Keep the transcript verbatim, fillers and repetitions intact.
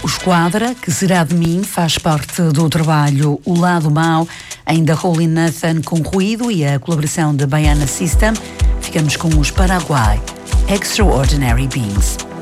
O Esquadra, que será de mim, faz parte do trabalho O Lado Mau, ainda Holy Nathan com Ruído e a colaboração da Baiana System. Ficamos com os Paraguai, Extraordinary Beings.